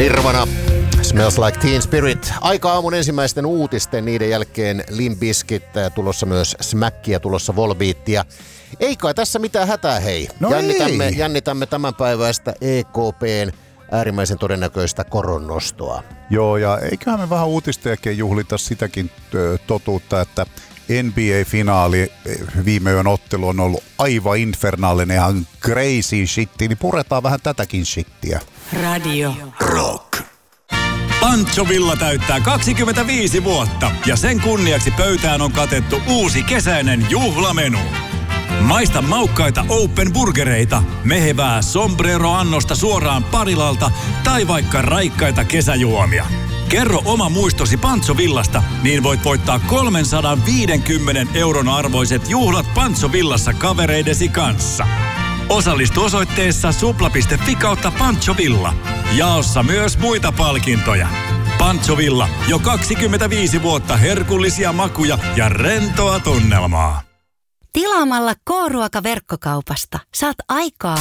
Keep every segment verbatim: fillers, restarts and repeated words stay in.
Nirvana, Smells Like Teen Spirit. Aika aamun ensimmäisten uutisten, niiden jälkeen Limp Bizkit, tulossa myös Smackia, tulossa Volbeatia. Ei kai tässä mitään hätää, hei. No jännitämme, ei. jännitämme tämänpäiväistä E K P:n äärimmäisen todennäköistä koronnostoa. Joo, ja eiköhän me vähän uutistejakin juhlita sitäkin ö, totuutta, että N B A-finaali, viime yön ottelu on ollut aivan infernaalinen, ihan crazy shitti, niin puretaan vähän tätäkin shittiä. Radio Rock. Pancho Villa täyttää kaksikymmentäviisi vuotta ja sen kunniaksi pöytään on katettu uusi kesäinen juhlamenu. Maista maukkaita open burgereita, mehevää sombrero-annosta suoraan Parilalta tai vaikka raikkaita kesäjuomia. Kerro oma muistosi Pancho Villasta, niin voit voittaa kolmesataaviisikymmentä euron arvoiset juhlat Pancho Villassa kavereidesi kanssa. Osallistu osoitteessa supla piste fi kautta Pancho Villa. Jaossa myös muita palkintoja. Pancho Villa, jo kaksikymmentäviisi vuotta herkullisia makuja ja rentoa tunnelmaa. Tilaamalla K-ruoka-verkkokaupasta saat aikaa.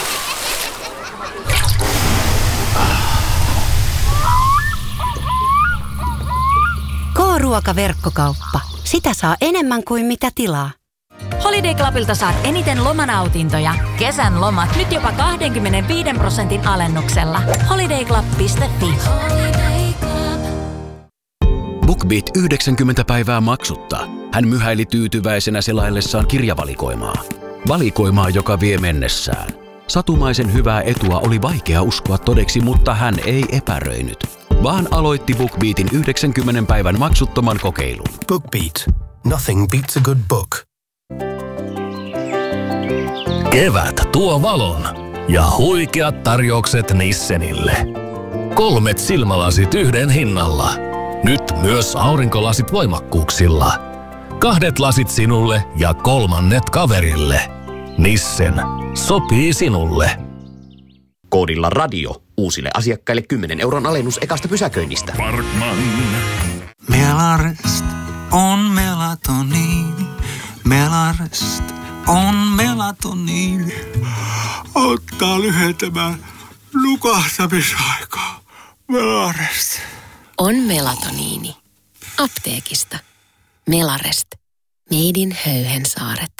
K-ruoka-verkkokauppa. Sitä saa enemmän kuin mitä tilaa. Holiday Clubilta saat eniten lomanautintoja. Kesän lomat nyt jopa kaksikymmentäviisi prosentin alennuksella. holiday club piste fi. BookBeat yhdeksänkymmentä päivää maksutta. Hän myhäili tyytyväisenä selaillessaan kirjavalikoimaa. Valikoimaa, joka vie mennessään. Satumaisen hyvää etua oli vaikea uskoa todeksi, mutta hän ei epäröinyt, vaan aloitti BookBeatin yhdeksänkymmentä päivän maksuttoman kokeilun. BookBeat. Nothing beats a good book. Kevät tuo valon ja huikeat tarjoukset Nissenille. Kolmet silmälasit yhden hinnalla. Nyt myös aurinkolasit voimakkuuksilla. Kahdet lasit sinulle ja kolmannet kaverille. Nissen. Sopii sinulle. Koodilla radio. Uusille asiakkaille kymmenen euron alennus ekasta pysäköinnistä. Parkman. Melarest on melatoniini. Melarest on melatoniini. Auttaa lyhentämään nukahtamisaikaa. Melarest. On melatoniini. Apteekista. Melarest. Made in Höyhensaaret.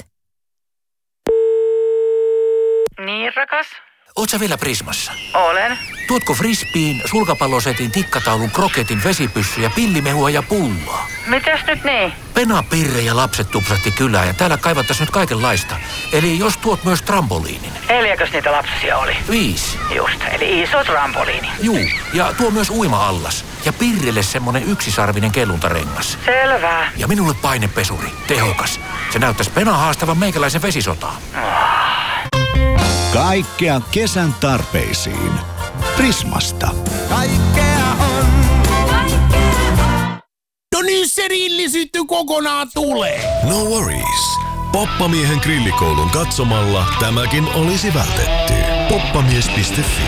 Niin, rakas? Oot sä vielä Prismassa? Olen. Tuotko frisbeen, sulkapallosetin, tikkataulun, kroketin, vesipyssyjä, pillimehua ja pulloa? Mitäs nyt niin? Pena, Pirre ja lapset tupsahti kylään ja täällä kaivattais nyt kaikenlaista. Eli jos tuot myös trampoliinin. Neljäkös niitä lapsia oli? Viisi. Just, eli iso trampoliini. Juu, ja tuo myös uima-allas. Ja Pirrelle semmonen yksisarvinen kelluntarengas. Selvä. Ja minulle painepesuri. Tehokas. Se näyttäis Pena haastavan meikäläisen vesisotaa. Kaikkea kesän tarpeisiin. Prismasta. Kaikkea on. No niin, se rilli sitten kokonaan tulee. No worries. Poppamiehen grillikoulun katsomalla tämäkin olisi vältetty. poppamies piste fi.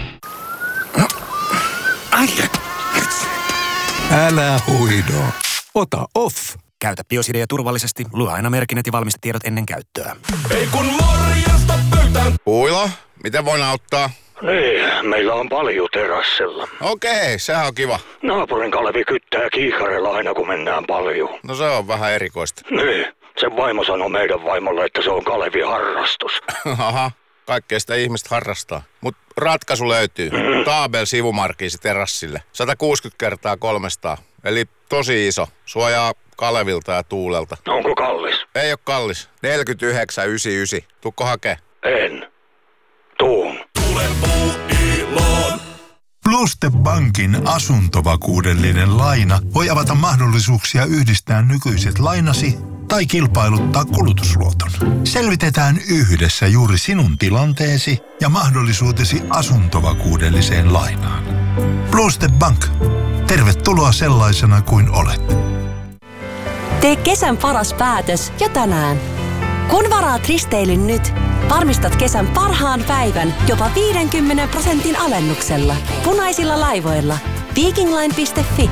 Älä huido. Ota off. Käytä Biosidea turvallisesti. Lue aina merkinnät ja valmistetiedot ennen käyttöä. Ei kun morjesta pöytään. Puilo, miten voin auttaa? Niin, meillä on paljon terassilla. Okei, sehän on kiva. Naapurin Kalevi kyttää kiikarella aina kun mennään paljon. No se on vähän erikoista. Niin, sen vaimo sanoi meidän vaimolle, että se on Kalevi harrastus. Aha, kaikkea sitä ihmiset harrastaa. Mut ratkaisu löytyy. Mm. Taabel sivumarkiisi terassille. sata kuusikymmentä kertaa kolmesataa. Eli tosi iso. Suojaa Kalevilta ja tuulelta. Onko kallis? Ei oo kallis. neljäkymmentäyhdeksän yhdeksänkymmentäyhdeksän. Tuukko hakee? En. Tuun. Tule Puuiloon. Bluestep Bankin asuntovakuudellinen laina voi avata mahdollisuuksia yhdistää nykyiset lainasi tai kilpailuttaa kulutusluoton. Selvitetään yhdessä juuri sinun tilanteesi ja mahdollisuutesi asuntovakuudelliseen lainaan. Bluestep Bank. Tervetuloa sellaisena kuin olet. Tee kesän paras päätös jo tänään. Kun varaat risteilyn nyt, varmistat kesän parhaan päivän jopa viidenkymmenen prosentin alennuksella. Punaisilla laivoilla. Vikingline piste fi.